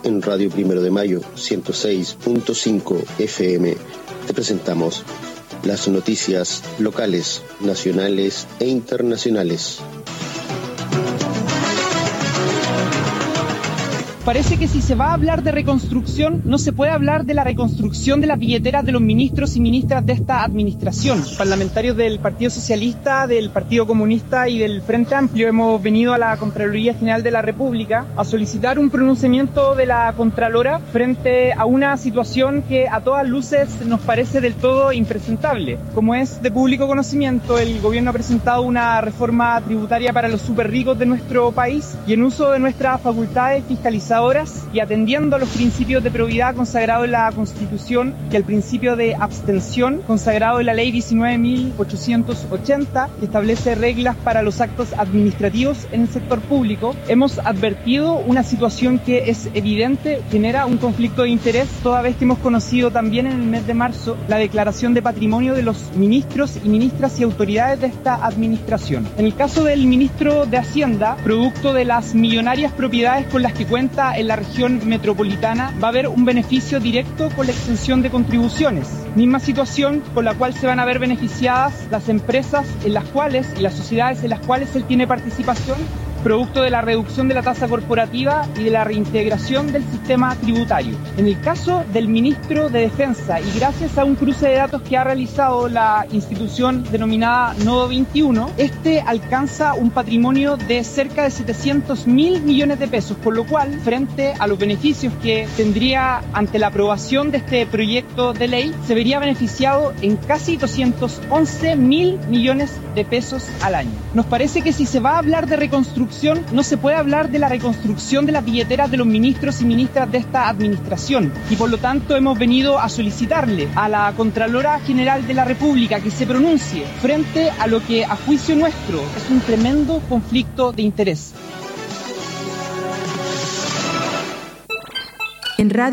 en Radio Primero de Mayo 106.5 FM te presentamos las noticias locales, nacionales e internacionales. Parece que si se va a hablar de reconstrucción, no se puede hablar de la reconstrucción de las billeteras de los ministros y ministras de esta administración. Parlamentarios del Partido Socialista, del Partido Comunista y del Frente Amplio hemos venido a la Contraloría General de la República a solicitar un pronunciamiento de la Contralora frente a una situación que a todas luces nos parece del todo impresentable. Como es de público conocimiento, el gobierno ha presentado una reforma tributaria para los superricos de nuestro país y en uso de nuestras facultades fiscalizadoras y atendiendo a los principios de probidad consagrados en la Constitución y al principio de abstención consagrado en la Ley 19.880, que establece reglas para los actos administrativos en el sector público, hemos advertido una situación que es evidente, genera un conflicto de interés, toda vez que hemos conocido también en el mes de marzo la declaración de patrimonio de los ministros y ministras y autoridades de esta administración. En el caso del ministro de Hacienda, producto de las millonarias propiedades con las que cuenta en la región metropolitana, va a haber un beneficio directo con la exención de contribuciones. Misma situación con la cual se van a ver beneficiadas las empresas en las cuales y las sociedades en las cuales él tiene participación, producto de la reducción de la tasa corporativa y de la reintegración del sistema tributario. En el caso del ministro de Defensa, y gracias a un cruce de datos que ha realizado la institución denominada Nodo 21, este alcanza un patrimonio de cerca de 700.000 millones de pesos, por lo cual, frente a los beneficios que tendría ante la aprobación de este proyecto de ley, se vería beneficiado en casi 211.000 millones de pesos al año. Nos parece que si se va a hablar de reconstrucción, no se puede hablar de la reconstrucción de las billeteras de los ministros y ministras de esta administración y por lo tanto hemos venido a solicitarle a la Contralora General de la República que se pronuncie frente a lo que a juicio nuestro es un tremendo conflicto de interés. En Radio